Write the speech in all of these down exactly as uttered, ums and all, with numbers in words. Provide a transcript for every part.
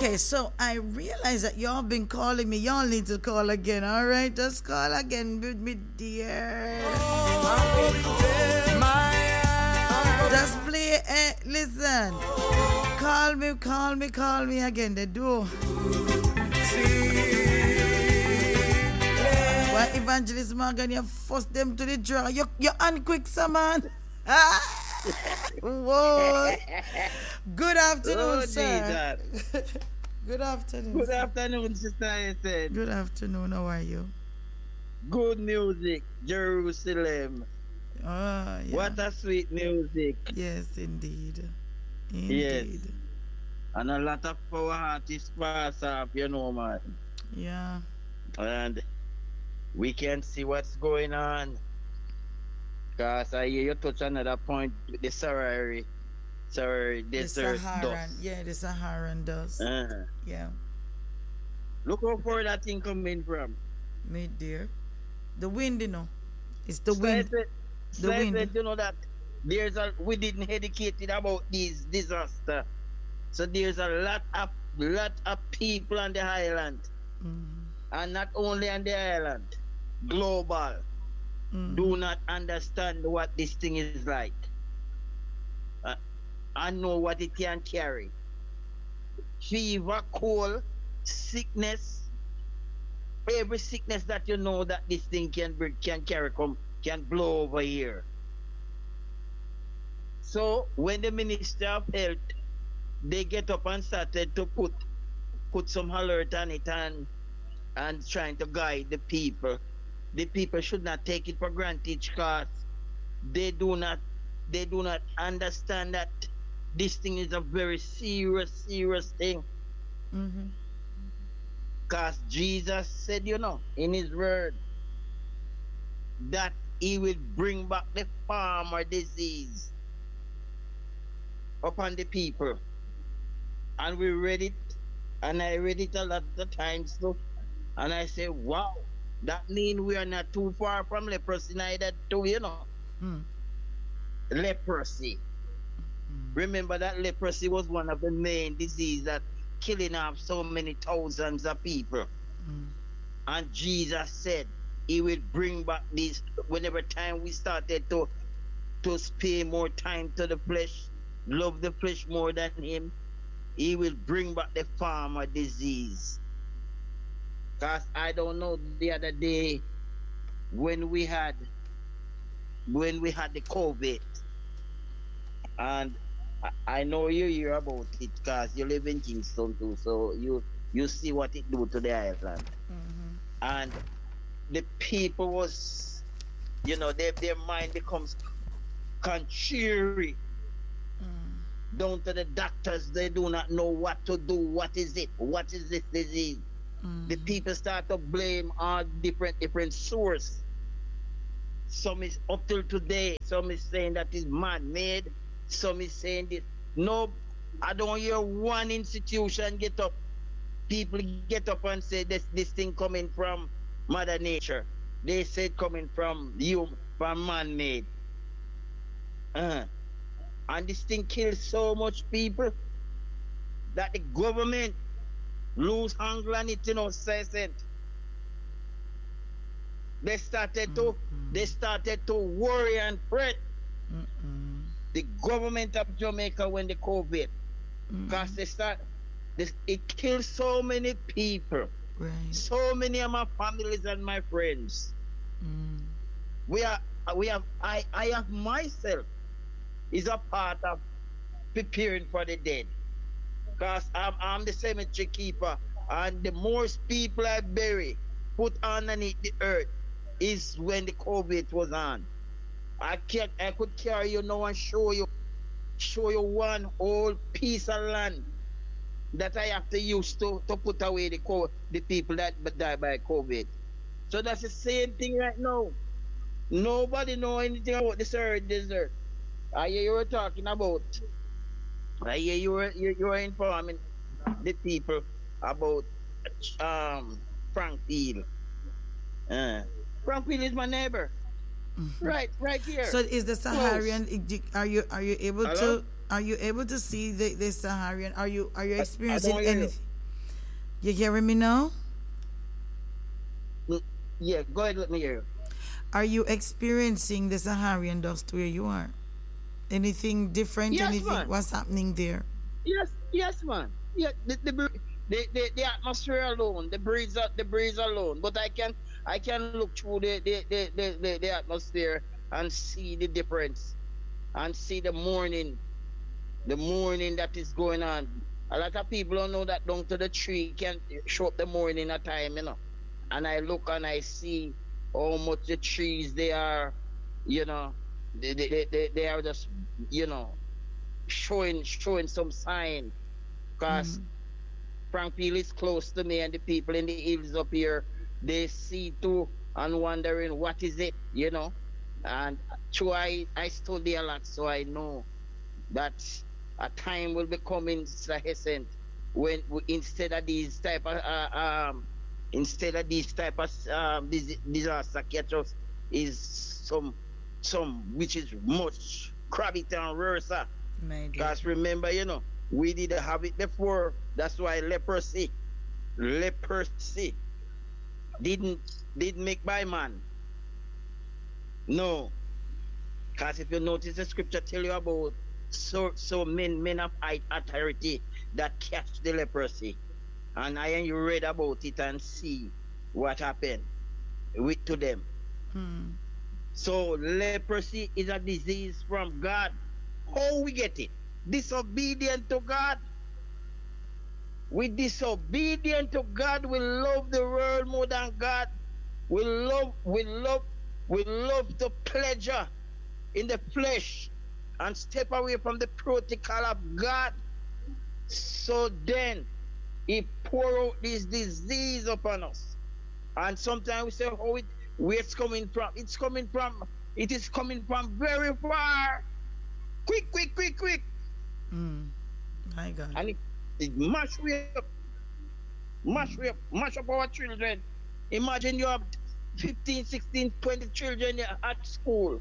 Okay, so I realize that y'all been calling me. Y'all need to call again, all right? Just call again with me, dear. Just play it. Listen. Call me, call me, call me again. They do. Why, Evangelist Morgan, you force them to the draw. You, you're unquick, sir, man. Whoa. Good afternoon, oh, sir. Good afternoon. Good sir. afternoon, Sister Ethan. Good afternoon. How are you? Good music, Jerusalem. Oh, yeah. What a sweet music. Yes, indeed. Indeed. Yes. And a lot of our artists pass up, you know, man. Yeah. And we can see what's going on. Because I hear you touch another point with the Sahara, Sahara desert the Saharan, dust. yeah, the Saharan dust. Uh-huh. Yeah. Look how far that thing coming from. Me dear. The wind, you know. It's the Slight wind. it, the wind. It, you know that there's a we didn't educated about these disaster. So there's a lot of lot of people on the island. Mm-hmm. And not only on the island, global. Mm-hmm. Do not understand what this thing is like. Uh, I know what it can carry. Fever, cold, sickness, every sickness that you know that this thing can bring, can carry, come, can blow over here. So when the Minister of Health, they get up and started to put put some alert on it and and trying to guide the people. The people should not take it for granted because they do not they do not understand that this thing is a very serious, serious thing. Because mm-hmm. Jesus said, you know, in his word, that he will bring back the farmer disease upon the people. And we read it, and I read it a lot of times too. And I say, wow. That means we are not too far from leprosy neither too, you know. Hmm. Leprosy. Hmm. Remember that leprosy was one of the main diseases that killing off so many thousands of people. Hmm. And Jesus said he will bring back this whenever time we started to to pay more time to the flesh, love the flesh more than him, he will bring back the farmer disease. Because I don't know, the other day when we had when we had the COVID, and I, I know you hear about it because you live in Kingston too, so you you see what it do to the island. Mm-hmm. And the people was, you know, their their mind becomes contrary. Mm. Down to the doctors, they do not know what to do. What is it? What is this disease? Mm. The people start to blame all different different source. Some is up till today. Some is saying that it's man-made. Some is saying this. No, I don't hear one institution get up. People get up and say this this thing coming from Mother Nature. They say it coming from you, from man-made. Uh, and this thing kills so much people that the government lose hunger on it, you know, says it. They started to mm-hmm. they started to worry and fret. Mm-hmm. The government of Jamaica when the COVID, because mm-hmm. they start this it kills so many people. Right. So many of my families and my friends. Mm. We are we have I, I have myself is a part of preparing for the dead. Because I'm, I'm the cemetery keeper, and the most people I bury, put underneath the earth, is when the COVID was on. I can I could carry you now and show you, show you one whole piece of land that I have to use to, to put away the co- the people that die by COVID. So that's the same thing right now. Nobody know anything about this earth, this earth. I hear you were talking about. I hear you were you, you were informing the people about um Frank Peel. Uh, Frank Peel is my neighbor. Mm-hmm. Right, right here. So is the Saharian? Close. Are you are you able Hello? to are you able to see the, the Saharian? Are you are you experiencing I, I anything? You hearing me now? Mm, Yeah, go ahead, let me hear you. Are you experiencing the Saharan dust where you are? Anything different? Yes, Anything? man. What's happening there? Yes, yes, man. Yeah, the the, br- the, the, the atmosphere alone, the breeze, a- the breeze alone. But I can I can look through the the, the, the, the, the atmosphere and see the difference and see the morning, the morning that is going on. A lot of people don't know that down to the tree can show up the morning at time, you know. And I look and I see how much the trees they are, you know, they they, they, they they are just, you know, showing showing some sign. Because Mm. Frankville is close to me and the people in the hills up here, they see too and wondering what is it, you know. And so I, I study a lot, so I know that a time will be coming, Sir Hesent, when we, instead of these type of uh, um instead of these type of um dis- disaster catch us is some some which is much crabby and worse. uh, My dear. Because remember, you know, we did have it before. That's why leprosy, leprosy didn't didn't make by man. No, because if you notice the scripture tell you about so so men men of high authority that catch the leprosy, and I and you read about it and see what happened with to them. Mm. So leprosy is a disease from God. How we get it? Disobedient to God. We disobedient to God. We love the world more than God. We love, we love, we love the pleasure in the flesh and step away from the protocol of God. So then he pour out this disease upon us. And sometimes we say, oh, it, where it's coming from? It's coming from, it is coming from very far. Quick, quick, quick, quick. Mm. My God. And it, it mash we up, mash we up, mash up our children. Imagine you have fifteen, sixteen, twenty children at school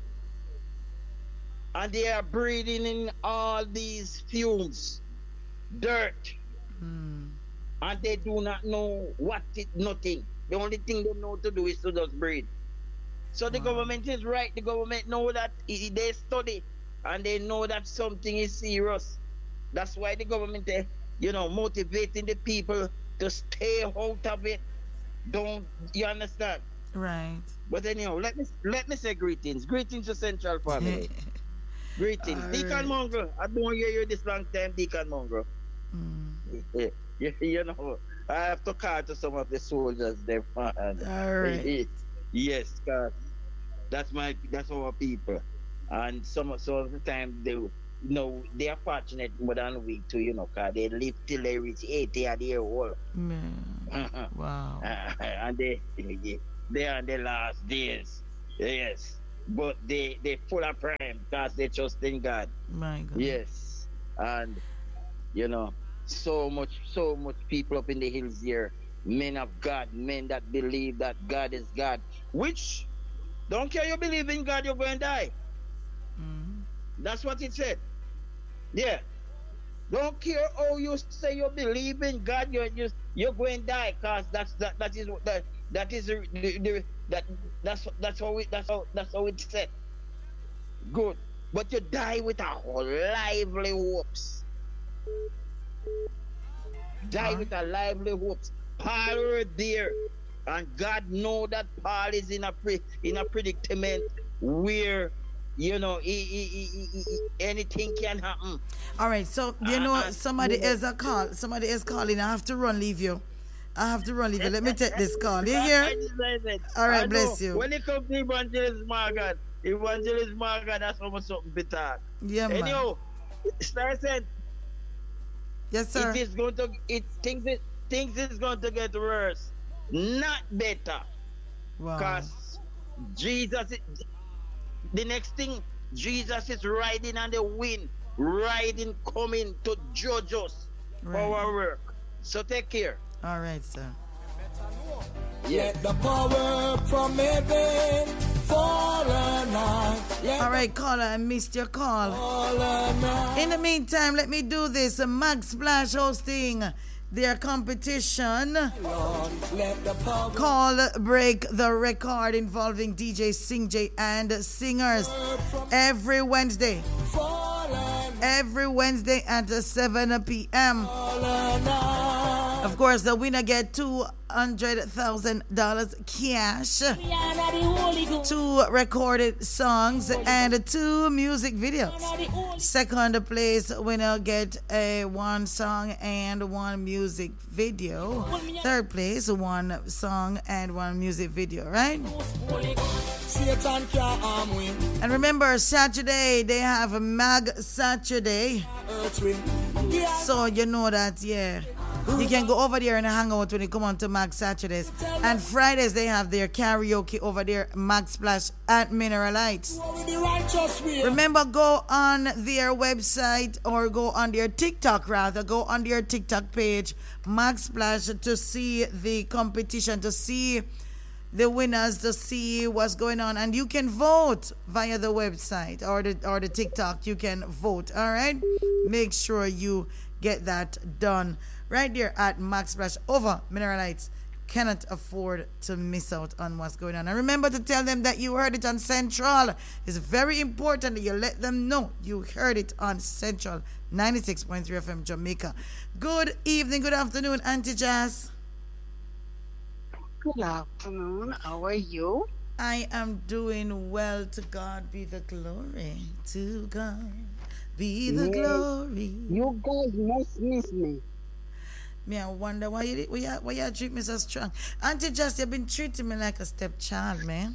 and they are breathing in all these fumes, dirt, Mm. and they do not know what it, nothing. The only thing they know to do is to just breathe. So the Wow. government is right. The government know that i- they study and they know that something is serious. That's why the government, eh, you know, motivating the people to stay out of it. Don't you understand? Right. But anyhow, let me let me say greetings. Greetings to Central Family. Greetings. All Deacon right. Mongrel. I don't hear you this long time, Deacon Mongrel. Mm. you, you know, I have to call to some of the soldiers there. Man. All right. Yes, cause that's my that's our people. And some some of the time they you know they are fortunate more than we too, you know, cause they live till they reach eighty year old. Man. Wow. And they they are in the last days. Yes. But they they full of prime because they trust in God. My God. Yes. And you know, so much so much people up in the hills here, men of God, men that believe that God is God. Which don't care you believe in God, you're going to die. Mm. That's what it said. Yeah. Don't care how you say you believe in God, you're just you're going to die, cause that's that that is what that that is the, the, the that that's that's how it that's how that's how it's said. Good. But you die with a whole lively hopes. Die Ah. with a lively hopes. Paul were there, and God know that Paul is in a pre, in a predicament where you know he, he, he, he, he, anything can happen. All right. So you know Uh, uh, somebody you know- else a call. Somebody is calling. I have to run. Leave you. I have to run. Leave you. Let me take this call. You hear? I deserve it. All right, I know. bless you. When it comes to Evangelist Morgan, Evangelist Morgan, that's almost something bitter. Yeah, man. Anyhow, Star said Yes, sir. it is going to it things it things is going to get worse, not better. Wow. Because Jesus is, the next thing, Jesus is riding on the wind, riding coming to judge us for Right. our work. So take care. All right, sir. Yes. Let the power from heaven fall on us. Let All right, caller, I missed your call. fall on us. In the meantime, let me do this. Max Splash hosting their competition Lord, let the power called Break the Record, involving D J Singjay and singers every Wednesday. fallen, Every Wednesday at seven p.m. fallen out. Of course, the winner get two hundred thousand dollars cash, two recorded songs, and two music videos. Second place winner get a one song and one music video. Third place, one song and one music video, right? Satan can't harm we. And remember, Saturday, they have a Mag Saturday. Earth wind. Yeah. So you know that, yeah. You can go over there and hang out when you come on to Mag Saturdays. And Fridays, they have their karaoke over there, Mag Splash at Mineral Lights. With the righteous way. Remember, go on their website or go on their TikTok, rather. Go on their TikTok page, Mag Splash, to see the competition, to see the winners, to see what's going on. And you can vote via the website or the, or the TikTok. You can vote, all right? Make sure you get that done right there at Max Splash over Mineral Lights. Cannot afford to miss out on what's going on. And remember to tell them that you heard it on Central. It's very important that you let them know you heard it on Central ninety-six point three F M Jamaica. Good evening, good afternoon, Auntie Jazz. Good afternoon. How are you? I am doing well. To God be the glory. To God be the Yes. glory. You guys must miss me. Me, I wonder why you why you, why you treat me so strong. Auntie Just, you've been treating me like a stepchild, man.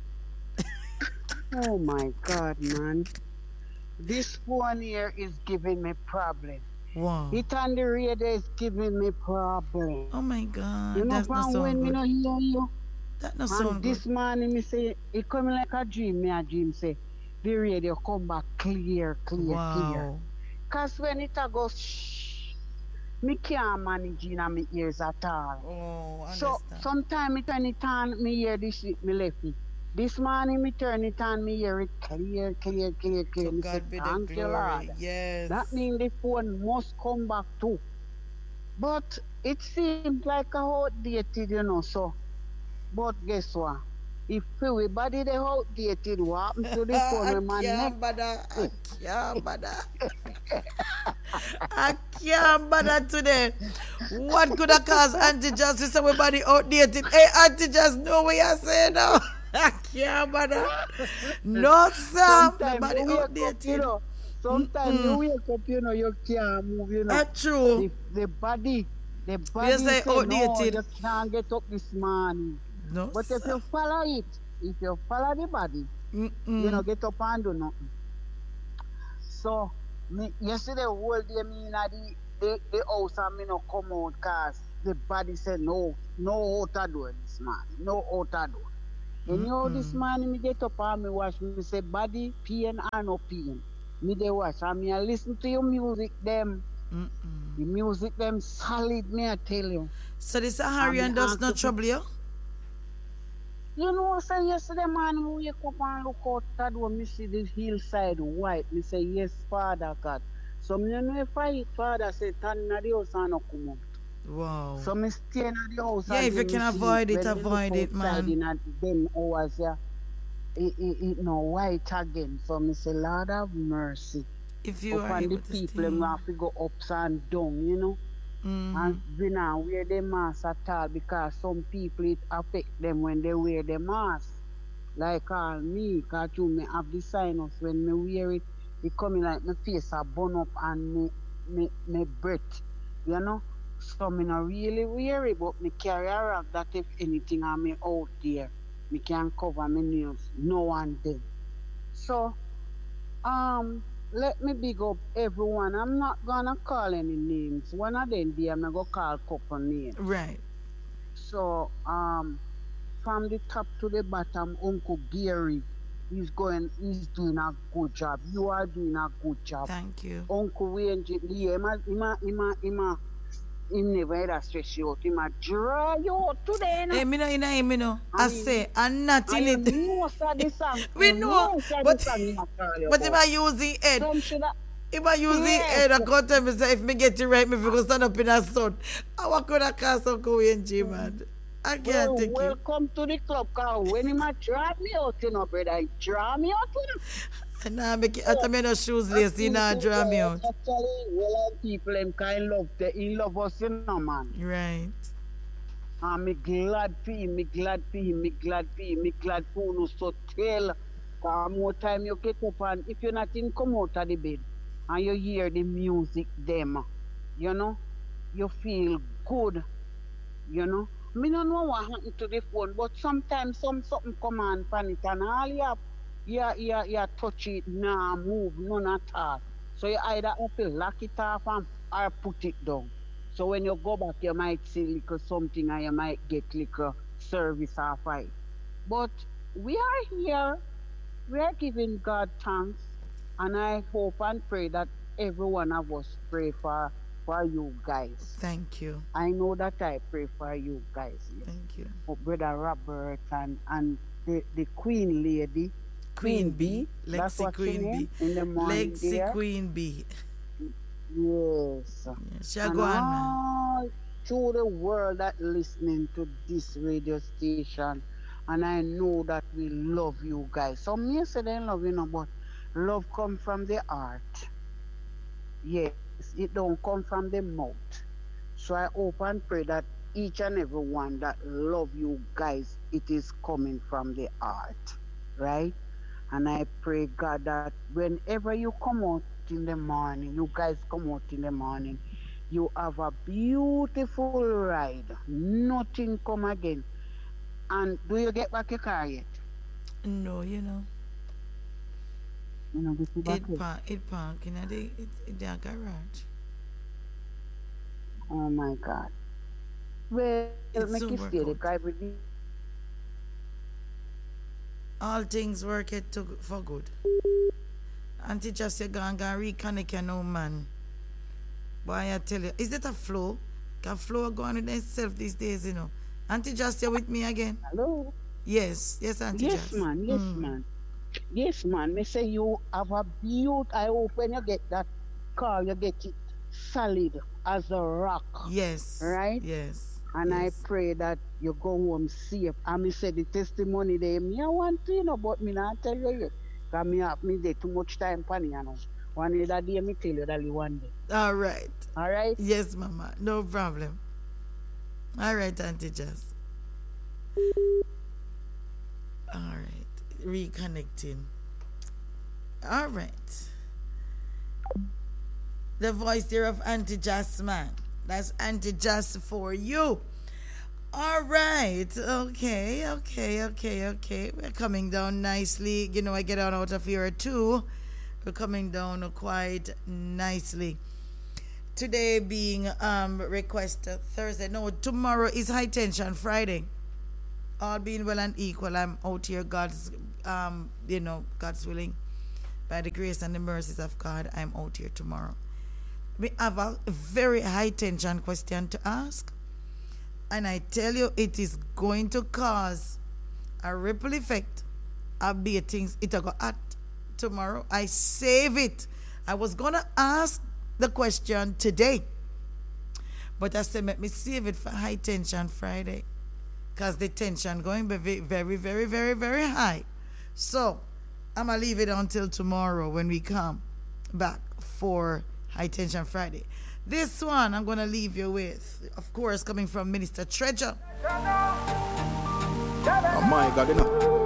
Oh my God, man. This phone here is giving me problem. Wow. It on the radio is giving me problem. Oh my God. You know That's not from when so me good. no hear you? That not And sound this good. morning me say, it coming like a dream, me a dream say, the radio come back clear, clear, clear. Wow. Cause when it a go shh, me can't manage in my ears at all. Oh, So understand. sometimes me turn it on, me hear this shit, me left it. This morning me turn it on, me hear it clear, clear, clear, clear. To Me say, God be the thank you, glory. Lord. Yes. That means the phone must come back too. But it seems like a outdated, you know, so. But guess what? If everybody they outdated, what happened to the phone when my I neck? can't bother. I can't bother. I can't bother today. What could have caused Auntie Just to say everybody outdated? Hey, Auntie Just, know what you're saying now. I can't bother. No, sir. Sometimes Nobody you wake up, outdated. you know. Sometimes you wake up, you know, you can't move, you know. That's true. The, the body, the body You say say, no, outdated. you can't get up this morning. No, But if sir. you follow it, if you follow the body, Mm-mm. you know, get up and do nothing. So, me, yesterday, whole day, me in the, the, the house and me no come out because the body said, no, no outer door this morning, no outer door. And you know, this morning, me get up and me watch, me say, body, pain or no pain. Me they watch, and me I listen to your music, them. Mm-mm. The music, them solid, me I tell you. So this Harry and And does me not ask trouble you? You know, say yesterday morning we wake up and look out that door, me see the hillside white. Me say, yes, Father God. So me know if I Father say, turn in the house and no come out. Wow. So me stay in the house. Yeah, and if you then can me see avoid it, when me look avoid it, outside man. In a, them hours, yeah, it, it, it no white again. So me say, Lord have mercy If you are upon the able to people, stay. them have to go ups and down, you know. Mhm. And we now wear the mask at all because some people it affect them when they wear the mask. Like all me, cause you me have the sinus when me wear it, it coming like my face a burn up and me me me breath, you know. So me not really wear it, but me carry a rag that if anything I me out there, me can cover my nails no one then. So um let me big up everyone. I'm not gonna call any names. One of them there I'm gonna call couple names. Right. So um from the top to the bottom, Uncle Gary, he's going, he's doing a good job. You are doing a good job. Thank you. Uncle Wayne, J- yeah, him a, him a, him a, him a, him never had a stress you out. Him a dry you out today, no? Hey, me know, you know, me know. I I mean, say, I'm not I in it. most of the song. We you know, most of but the song him a call you but if about. I using head, Some should have, If I use the Yes. head, I can't tell me say if me get it right, me fi go stand up in a sun. I walk with a car so go in G man. I can't Well, take it. welcome to the club, cause when him a draw me out, you know, brother, he draw me out, you know. Nah, make it, I me no shoes lace, you know, draw me out. Actually, well, people them kind love the he love us, you know, man. Right. And me glad for him, me glad for him, me glad for him, me glad for you so tell. Cause more time you get up and if you're not in come out of the bed and you hear the music them, you know, you feel good, you know. Me don't know what happened to the phone, but sometimes some something come on pan it and all you have, you, you, you touch it, nah move, none at all. So you either have to lock it off and, or put it down. So when you go back, you might see little something and you might get little service off it. But we are here, we are giving God thanks, and I hope and pray that every one of us pray for, for you guys. Thank you. I know that I pray for you guys. Yes. Thank you. For Brother Robert and, and the, the Queen Lady. Queen B. That's Lexi what she Queen name B. in the morning Lexi there. Queen B. Yes. Yeah, she a And go on, man. all through the world that listening to this radio station. And I know that we love you guys. Some may say they love you, know, but love come from the heart. Yes, it don't come from the mouth. So I hope and pray that each and every one that love you guys, it is coming from the heart, right? And I pray, God, that whenever you come out in the morning, you guys come out in the morning, you have a beautiful ride. Nothing come again. And do you get back your car yet? No, you know. You know, get you back It yet? park, it park in the it, it, their garage. Oh my God. Well, It make soon it work stay. The out. guy will be All things work it to, for good. Auntie just you gone, gone reconnect your no man. Boy, I tell you, is that a flow? Can flow go on with itself these days, you know? Auntie just you with me again? hello. Yes, yes, Auntie Yes, Just. man. Yes, Mm. man. Yes, man. Me say you have a beaut. I hope when you get that car, you get it solid as a rock. Yes. Right? Yes. And yes. I pray that you go home safe. And me say the testimony there, me I want to, you know, but me not tell you yet. Because me have me there too much time for you know. One day that day, me tell you that one day. All right. All right? Yes, Mama. No problem. All right, Auntie Just. All right. Reconnecting. All right. The voice there of Auntie Just, man. That's Auntie Just for you. All right. Okay, okay, okay, okay. We're coming down nicely. You know, I get on out of here too. We're coming down quite nicely. Today being um request Thursday. No, tomorrow is High Tension Friday. All being well and equal, I'm out here, God's um, you know, God's willing. By the grace and the mercies of God, I'm out here tomorrow. We have a very high tension question to ask. And I tell you, it is going to cause a ripple effect of be things it'll go at tomorrow. I save it. I was gonna ask the question today, but I said let me save it for High Tension Friday, because the tension going to be very, very, very, very high. So I'm gonna leave it until tomorrow when we come back for High Tension Friday. This one I'm gonna leave you with, of course, coming from Minister Treasure. Oh my God, you know.